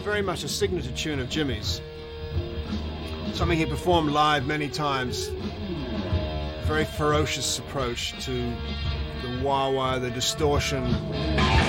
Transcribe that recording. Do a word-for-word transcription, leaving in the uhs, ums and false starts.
very much a signature tune of Jimmy's. Something he performed live many times. A very ferocious approach to the wah-wah, the distortion.